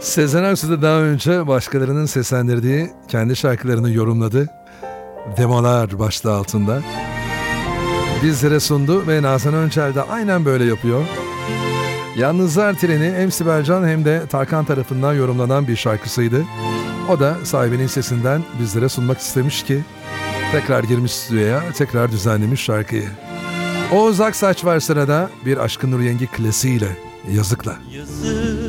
Sezen Aksu da daha önce başkalarının seslendirdiği kendi şarkılarını yorumladı. Demolar başlığı altında. Bizlere sundu ve Nazan Öncel de aynen böyle yapıyor. Yalnızlar Treni hem Sibel Can hem de Tarkan tarafından yorumlanan bir şarkısıydı. O da sahibinin sesinden bizlere sunmak istemiş ki tekrar girmiş stüdyoya, tekrar düzenlemiş şarkıyı. Oğuz Aksaç var sırada bir Aşkın Nur Yengi klasiğiyle, Yazıkla. Yazık